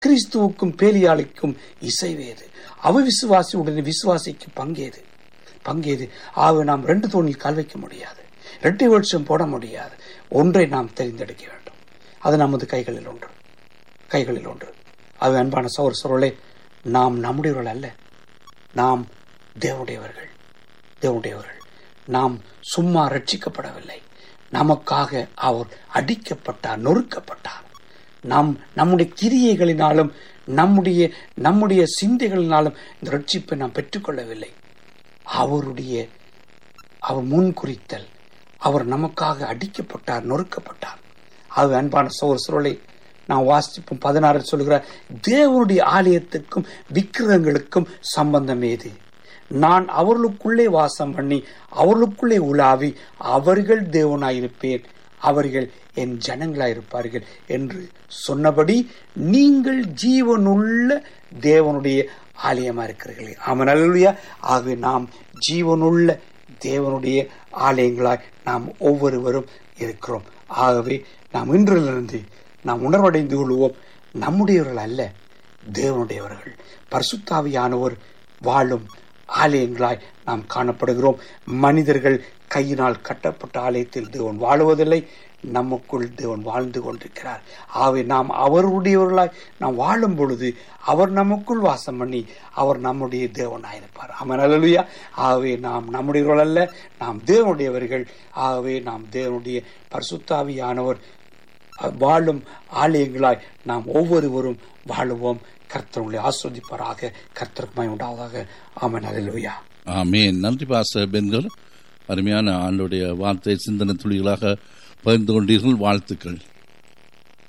கிறிஸ்துவுக்கும் பேலியாளுக்கும் இசைவேது. அவிசுவாசியுடனே விசுவாசிக்கு பங்கேது. ஆக நாம் 2 தூணில் கால் வைக்க முடியாது, 2 வருஷம் போட முடியாது. ஒன்றை நாம் தெரிந்தெடுக்க வேண்டும். அது நமது கைகளில் ஒன்று. அது அன்பான சகோதரர்களே, நாம் நம்முடையவர்கள் அல்ல, நாம் தேவனுடையவர்கள். நாம் சும்மா ரட்சிக்கப்படவில்லை. நமக்காக அவர் அடிக்கப்பட்டார், நொறுக்கப்பட்டார். நாம் நம்முடைய கிரியைகளினாலும் நம்முடைய சிந்தைகளினாலும் இந்த ரட்சிப்பை நாம் பெற்றுக்கொள்ளவில்லை. அவர் முன்குறித்தல், அவர் நமக்காக அடிக்கப்பட்டார், நொறுக்கப்பட்டார். அது அன்பான சகோதரர்களே, நான் வாசிப்போம் 16 சொல்கிறார், தேவனுடைய ஆலயத்துக்கும் விக்கிரகங்களுக்கும் சம்பந்தம் ஏது? நான் அவர்களுக்குள்ளே வாசம் பண்ணி அவர்களுக்குள்ளே உலாவி அவர்கள் தேவனாயிருப்பேன், அவர்கள் என் ஜனங்களாயிருப்பார்கள் என்று சொன்னபடி நீங்கள் ஜீவனுள்ள தேவனுடைய ஆலயமா இருக்கிறீர்கள். ஆமென், அல்லேலூயா. ஆகவே நாம் ஜீவனுள்ள தேவனுடைய ஆலயங்களாய் நாம் ஒவ்வொருவரும் இருக்கிறோம். ஆகவே நாம் இன்றிலிருந்து நாம் உணர்வடைந்து கொள்வோம், நம்முடையவர்கள் அல்ல, தேவனுடையவர்கள். பரிசுத்தாவியானவர் வாழும் ஆலயங்களாய் நாம் காணப்படுகிறோம். மனிதர்கள் கையினால் கட்டப்பட்ட ஆலயத்தில் தேவன் வாழுவதில்லை, நமக்குள் தேவன் வாழ்ந்து கொண்டிருக்கிறார். ஆகவே நாம் அவருடையவர்களாய் நாம் வாழும் பொழுது அவர் நமக்குள் வாசம் பண்ணி அவர் நம்முடைய தேவனாயிருப்பார். ஆமென், அல்லேலூயா. ஆகவே நாம் நம்முடையவர்கள் அல்ல, நாம் தேவனுடையவர்கள். ஆகவே நாம் தேவனுடைய பரிசுத்தாவியானவர் வாழும் ஆலயங்களாய் நாம் ஒவ்வொருவரும் வாழுவோம். கர்த்தரை ஆஸ்வதிப்பாராக. கர்த்தருக்கு மகிமை உண்டாவதாக. ஆமென், அல்லேலூயா. ஆமென். நன்றி பாஸ்டர் பென்கள். அருமையான ஆண்டுடைய வார்த்தை சிந்தனை துளிகளாக பகிர்ந்து கொண்டீர்கள். வாழ்த்துக்கள்.